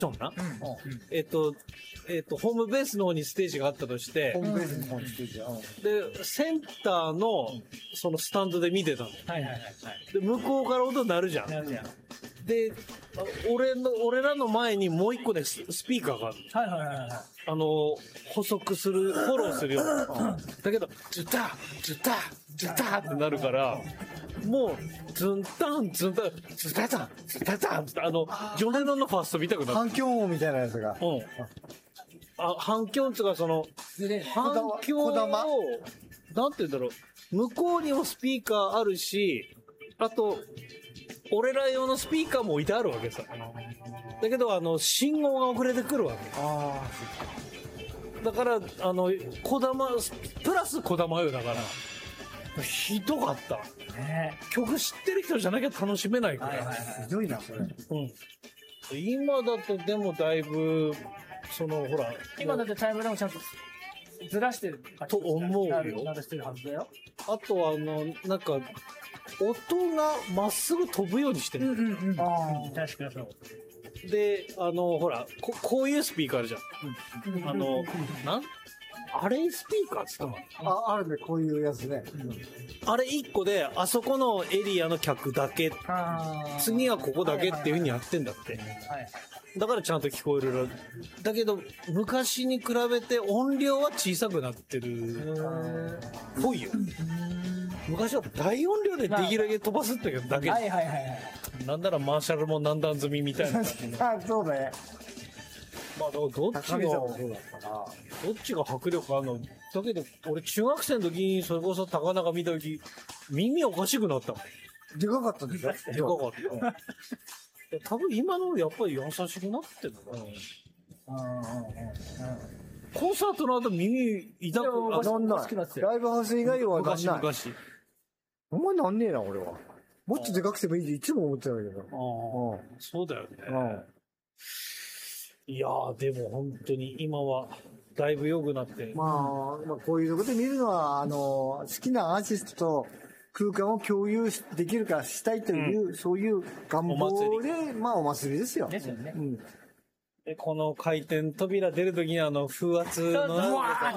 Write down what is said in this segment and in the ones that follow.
ションな。ホームベースの方にステージがあったとして、 ホームベースの方にステージで、センターの、そのスタンドで見てたの。で、向こうから音鳴るじゃん。で、俺らの前にもう一個でスピーカーがある。補足する、フォローするような。だけど、ズタズタズタってなるから、もう、ズンタン、ズンタン、ズタタン、ズタタンって、ジョネノンのファースト見たくなる。 反響音みたいなやつが。 反響音っていうか、反響を、なんて言うんだろう、向こうにもスピーカーあるし、あと、俺ら用のスピーカーも置いてあるわけさ。だけど、信号が遅れてくるわけ。だから、小玉、プラス小玉よ、だから。ひどかった。曲知ってる人じゃなきゃ楽しめないから。 ひどいな、それ。 今だとでもだいぶ、ほら。 今だってタイムラインもちゃんとずらしてる。 と思うよ。 してるはずだよ。 あとなんか、音がまっすぐ飛ぶようにしてる。 確かにそう。 で、ほら、こういうスピーカーあるじゃん。あれスピーカーっつったの？ あるね、こういうやつね。 あれ1個で、あそこのエリアの客だけ、次はここだけっていう風にやってんだって。だからちゃんと聞こえる。だけど、昔に比べて音量は小さくなってるっぽいよ。昔は大音量でできるだけ飛ばすってだけ。なんならマーシャルも何段積みみたいな。 そうだね。 まあ、どっちが迫力あるの？だけど、俺中学生の時にそれこそ高中見た時、耳おかしくなったもん。 でかかったでしょ？ でかかった。多分今のやっぱり優しくなってるのかな。コンサートの後耳痛くなんない。ライブハウス以外はなんない。 昔。 お前なんねえな、俺は。もっとでかくてもいいっていつも思ってたんだけど。 そうだよね。いやー、でも本当に今はだいぶ良くなって。 まあ、こういうとこで見るのは、好きなアーティストと空間を共有できるからしたいという、そういう願望で、まあお祭りですよ。 ですよね。 で、この回転扉出るときに風圧の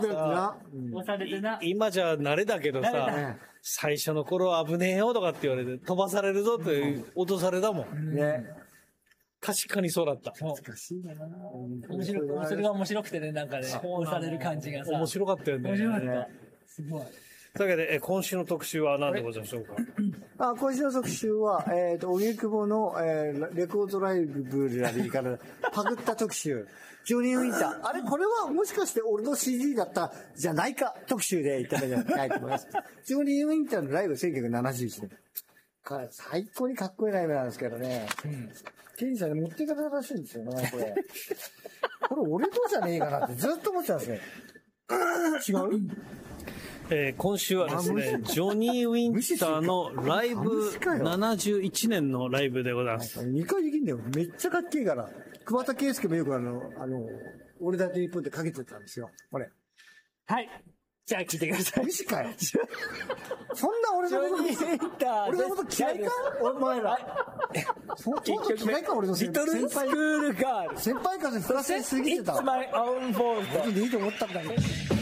今じゃ慣れだけどさ、最初の頃は危ねえよとかって言われて、飛ばされるぞって脅されたもん。確かにそうだった。 懐かしいな。 それが面白くてね、なんかね、押される感じがさ。 面白かったよね。 面白かった。すごい。 というわけで、今週の特集は何でございましょうか？ 今週の特集は、荻窪の、レコードライブラリーからパクった特集。ジョニー・ウィンター。あれ、これはもしかして俺の CD だったじゃないか特集でいただきたいと思います。ジョニー・ウィンターのライブ1971年。最高にかっこいいライブなんですけどね。ケンジさんに持っていかれたらしいんですよね、これ。これ俺のじゃねえかなってずっと思ってたんですよ。違う？ 今週はですね、ジョニー・ウィンターのライブ71年のライブでございます。 2回できんだよ。めっちゃかっけえから。桑田佳祐もよく俺だけ日本でかけてたんですよ。これ。 はい。じゃあ聞いてください。 無視かよ。そんな俺のこと嫌いかお前ら。そんな嫌いか俺のリトルスクールガール。 先輩風プラス過ぎてた。 It's my own fault. いいと思ったんだけど。